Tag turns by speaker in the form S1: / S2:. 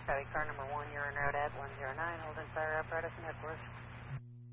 S1: Copy car number 1, you're en route at 109, hold in fire apparatus and headquarters.